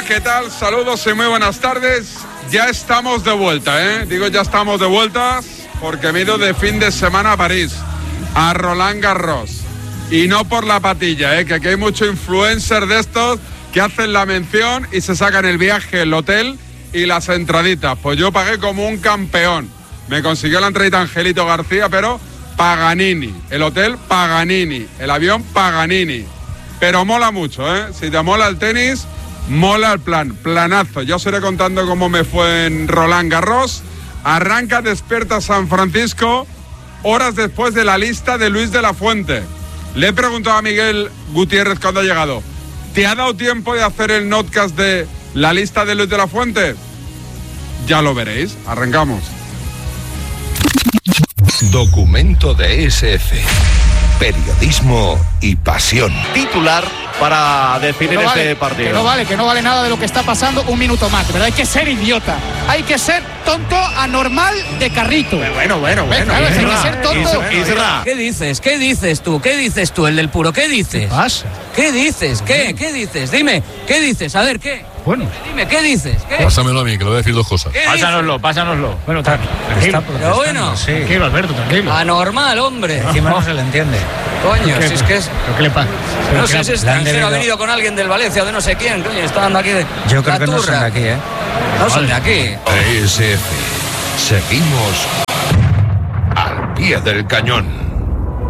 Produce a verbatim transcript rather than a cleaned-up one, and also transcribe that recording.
Hola, ¿qué tal? Saludos y muy buenas tardes. Ya estamos de vuelta, ¿eh? Digo ya estamos de vuelta porque me he ido de fin de semana a París, a Roland Garros. Y no por la patilla, ¿eh? Que aquí hay muchos influencers de estos que hacen la mención y se sacan el viaje, el hotel y las entraditas. Pues yo pagué como un campeón. Me consiguió la entradita Angelito García, pero Paganini. El hotel Paganini. El avión Paganini. Pero mola mucho, ¿eh? Si te mola el tenis, mola el plan. Planazo. Ya os iré contando cómo me fue en Roland Garros. Arranca Despierta San Francisco horas después de la lista de Luis de la Fuente. Le he preguntado a Miguel Gutiérrez cuando ha llegado. ¿Te ha dado tiempo de hacer el notcast de la lista de Luis de la Fuente? Ya lo veréis. Arrancamos. Documento de E S F. Periodismo y pasión. Titular para definir no este vale, partido. Que no vale, que no vale nada de lo que está pasando un minuto más, ¿verdad? Hay que ser idiota. Hay que ser tonto anormal de carrito. Bueno, bueno, bueno. Hay que ser tonto. Isra. ¿Qué dices? ¿Qué dices tú? ¿Qué dices tú, el del puro? ¿Qué dices? ¿Qué pasa? ¿Qué dices? ¿Qué? ¿Qué dices? Dime, ¿qué dices? A ver, ¿qué? Bueno. Dime, ¿qué dices? ¿Qué? Pásamelo a mí, que le voy a decir dos cosas. ¿Qué Pásanoslo, pásanoslo. Bueno, tranquilo. Pero bueno, Sí. Tranquilo, Alberto, tranquilo. anormal, hombre. Encima no se le entiende. Coño, si es que es... ¿Pero qué le pasa? No sé si es le han extranjero, ha debido- venido con alguien del Valencia o de no sé quién, coño, está dando aquí de... Yo creo la que no son turra. de aquí, ¿eh? No son de aquí. E S F. Seguimos al pie del cañón.